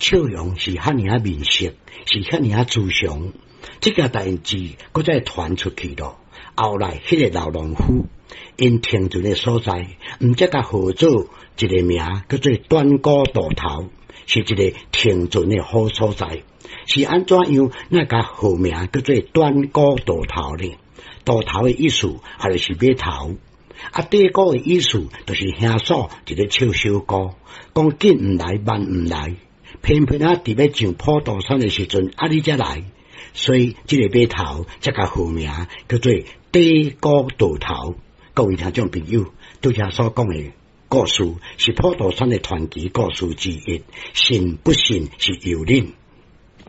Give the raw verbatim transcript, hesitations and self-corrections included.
笑容是遐尔啊面色，是遐尔啊慈祥。这件代志搁再传出去咯。后来迄个老农夫因停船的所在，毋则甲号做一个名叫做短高渡头，是一个停船的好所在。是安怎样？那甲号名叫做短高渡头呢？渡头的意思也就是码头。啊，底歌的意思就是兄嫂伫咧唱小歌，讲紧毋来慢毋来，偏偏啊伫要上普渡山的时阵，啊你才来，所以这个码头才甲号名叫做底歌渡头。各位听众朋友，拄则所讲的故事是普渡山的传奇故事之一，信不信是由恁。